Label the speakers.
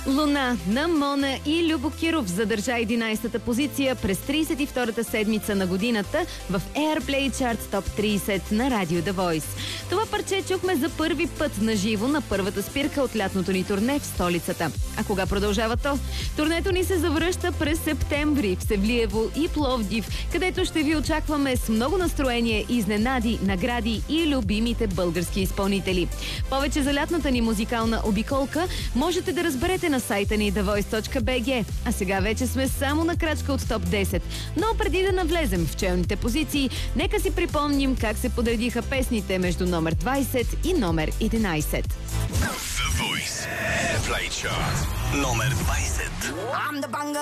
Speaker 1: Луна на Мона и Любо Киров задържа 11-та позиция през 32-та седмица на годината в Airplay Chart Top 30 на Радио The Voice. Това парче чухме за първи път на живо на първата спирка от лятното ни турне в столицата. А кога продължава то? Турнето ни се завръща през септември в Севлиево и Пловдив, където ще ви очакваме с много настроение, изненади, награди и любимите български изпълнители. Повече за лятната ни музикална обиколка можете да разберете на сайта ни thevoice.bg. А сега вече сме само на крачка от топ 10. Но преди да навлезем в челните позиции, нека си припомним как се подредиха песните между номер 20 и номер 11.
Speaker 2: The Voice Airplay Chart номер 20.